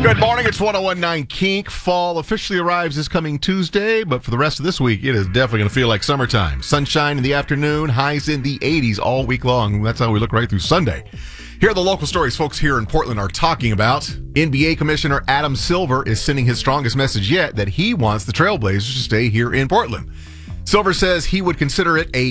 Good morning. It's 101.9 Kink. Fall officially arrives this coming Tuesday, but for the rest of this week, it is definitely going to feel like summertime. Sunshine in the afternoon, highs in the 80s all week long. That's how we look right through Sunday. Here are the local stories folks here in Portland are talking about. NBA Commissioner Adam Silver is sending his strongest message yet that he wants the Trailblazers to stay here in Portland. Silver says he would consider it a